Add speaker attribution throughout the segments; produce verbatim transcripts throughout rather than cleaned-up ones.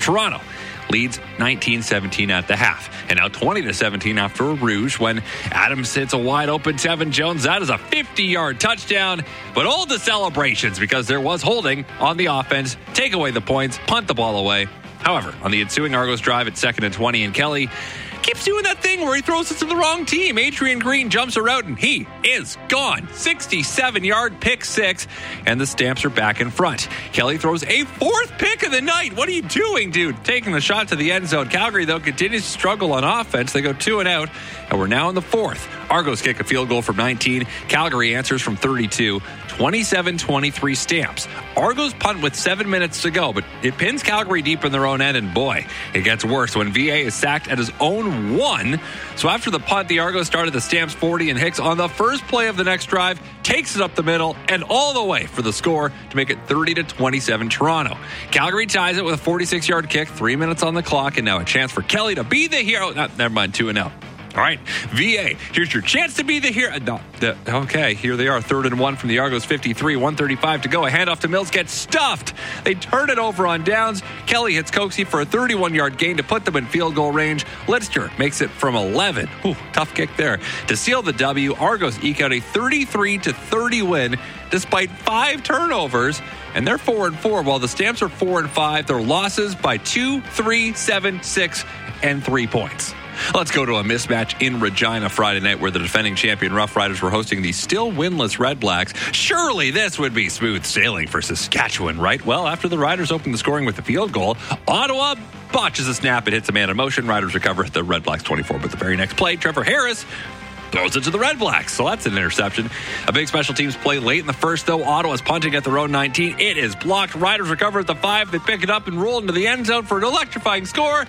Speaker 1: Toronto leads nineteen seventeen at the half. And now twenty to seventeen after a rouge when Adams hits a wide open Tevin Jones. That is a fifty-yard touchdown. But all the celebrations because there was holding on the offense. Take away the points, punt the ball away. However, on the ensuing Argos drive at second and twenty, and Kelly keeps doing that thing where he throws it to the wrong team. Adrian Green jumps her out, and he is gone. sixty-seven-yard pick six, and the Stamps are back in front. Kelly throws a fourth pick of the night. What are you doing, dude? Taking the shot to the end zone. Calgary, though, continues to struggle on offense. They go two and out, and we're now in the fourth. Argos kick a field goal from nineteen. Calgary answers from thirty-two. twenty-seven twenty-three Stamps. Argos punt with seven minutes to go, but it pins Calgary deep in their own end, and boy, it gets worse when V A is sacked at his own one. So after the punt, the Argos started the Stamps forty, and Hicks on the first play of the next drive takes it up the middle and all the way for the score to make it thirty to twenty-seven Toronto. Calgary ties it with a forty-six-yard kick, three minutes on the clock, and now a chance for Kelly to be the hero. No, never mind, two and out. All right, V A, here's your chance to be the hero. No, the, okay, here they are, third and one from the Argos fifty-three, one thirty-five to go. A handoff to Mills gets stuffed. They turn it over on downs. Kelly hits Coxie for a thirty-one-yard gain to put them in field goal range. Lidster makes it from eleven. Ooh, tough kick there. To seal the W, Argos eke out a thirty-three to thirty win despite five turnovers. And they're four and four, while the Stamps are four and five. Their losses by two, three, seven, six, and three points. Let's go to a mismatch in Regina Friday night where the defending champion Rough Riders were hosting the still winless Red Blacks. Surely this would be smooth sailing for Saskatchewan, right? Well, after the Riders opened the scoring with the field goal, Ottawa botches a snap and hits a man in motion. Riders recover at the Red Blacks twenty-four. But the very next play, Trevor Harris throws it to the Red Blacks. So that's an interception. A big special teams play late in the first, though. Ottawa's punting at their own nineteen. It is blocked. Riders recover at the five. They pick it up and roll into the end zone for an electrifying score.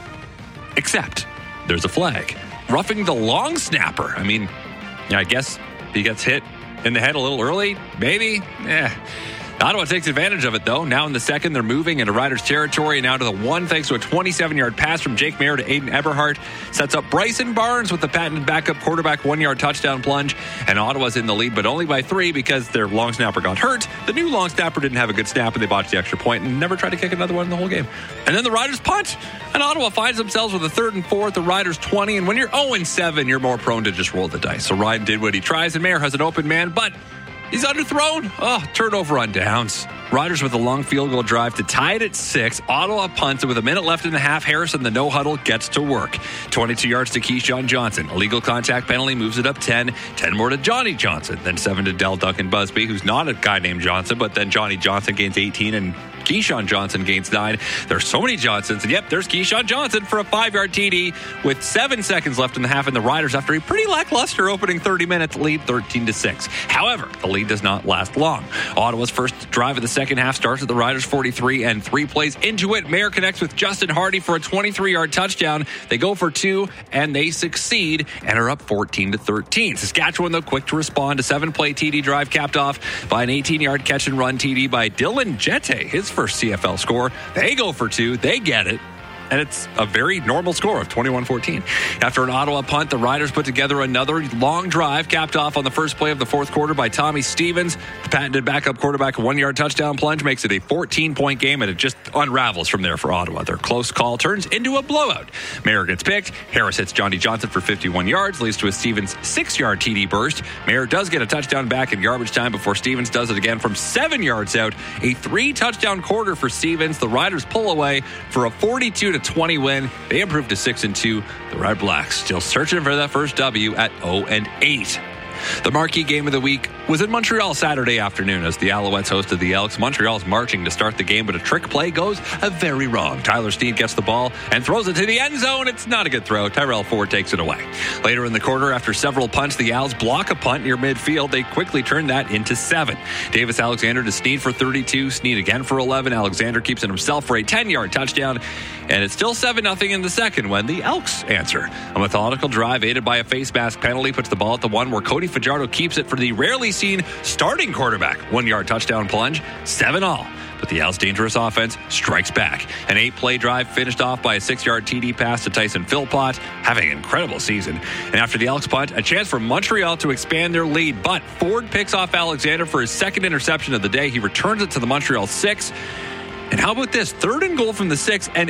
Speaker 1: Except there's a flag. Roughing the long snapper. I mean, I guess he gets hit in the head a little early. Maybe. Eh. Ottawa takes advantage of it, though. Now in the second, they're moving into Riders' territory and now to the one, thanks to a twenty-seven-yard pass from Jake Mayer to Aiden Eberhardt. Sets up Bryson Barnes with the patented backup quarterback one-yard touchdown plunge. And Ottawa's in the lead, but only by three because their long snapper got hurt. The new long snapper didn't have a good snap, and they botched the extra point and never tried to kick another one in the whole game. And then the Riders punt, and Ottawa finds themselves with a third and fourth, the Riders twenty. And when you're oh and seven, you're more prone to just roll the dice. So Ryan did what he tries, and Mayer has an open man, but he's underthrown. Oh, turnover on downs. Riders with a long field goal drive to tie it at six. Ottawa punts, and with a minute left in the half, Harrison, the no-huddle, gets to work. twenty-two yards to Keyshawn Johnson. A legal contact penalty moves it up ten. ten more to Johnny Johnson. Then seven to Del Duncan Busby, who's not a guy named Johnson, but then Johnny Johnson gains eighteen, and Keyshawn Johnson gains nine. There's so many Johnsons, and yep, there's Keyshawn Johnson for a five-yard T D with seven seconds left in the half, and the Riders, after a pretty lackluster opening thirty minutes, lead thirteen to six. However, the lead does not last long. Ottawa's first drive of the second half starts at the Riders forty-three, and three plays into it, Mayer connects with Justin Hardy for a twenty-three-yard touchdown. They go for two, and they succeed, and are up fourteen to thirteen. Saskatchewan, though, quick to respond. A seven-play T D drive capped off by an eighteen-yard catch-and-run T D by Dylan Jette, his first C F L score. They go for two. They get it. And it's a very normal score of twenty-one fourteen. After an Ottawa punt, the Riders put together another long drive, capped off on the first play of the fourth quarter by Tommy Stevens. The patented backup quarterback, a one-yard touchdown plunge, makes it a fourteen-point game, and it just unravels from there for Ottawa. Their close call turns into a blowout. Mayer gets picked. Harris hits Johnny Johnson for fifty-one yards, leads to a Stevens six-yard T D burst. Mayer does get a touchdown back in garbage time before Stevens does it again from seven yards out. A three-touchdown quarter for Stevens. The Riders pull away for a forty-two to twenty win. They improve to six and two. The Red Blacks still searching for that first W at oh and eight. The marquee game of the week was in Montreal Saturday afternoon as the Alouettes hosted the Elks. Montreal's marching to start the game, but a trick play goes very wrong. Tyler Sneed gets the ball and throws it to the end zone. It's not a good throw. Tyrell Ford takes it away. Later in the quarter, after several punts, the Owls block a punt near midfield. They quickly turn that into seven. Davis Alexander to Sneed for thirty-two. Sneed again for eleven. Alexander keeps it himself for a ten-yard touchdown. And it's still seven nothing in the second when the Elks answer. A methodical drive aided by a face mask penalty puts the ball at the one where Cody Fajardo keeps it for the rarely seen starting quarterback. One-yard touchdown plunge, seven all. But the Owls' dangerous offense strikes back. An eight-play drive finished off by a six-yard T D pass to Tyson Philpott, having an incredible season. And after the Elks punt, a chance for Montreal to expand their lead. But Ford picks off Alexander for his second interception of the day. He returns it to the Montreal six. And how about this? Third and goal from the six, and